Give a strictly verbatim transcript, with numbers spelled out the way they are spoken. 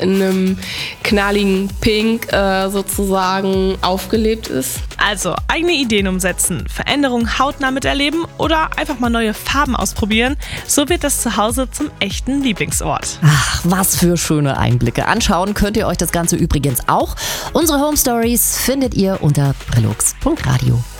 in einem knalligen Pink äh, sozusagen aufgelebt ist. Also eigene Ideen umsetzen, Veränderungen hautnah miterleben oder einfach mal neue Farben ausprobieren. So wird das Zuhause zum echten Lieblingsort. Ach, was für schöne Einblicke. Anschauen könnt ihr euch das Ganze übrigens auch. Unsere Home Stories findet ihr unter brillux punkt radio.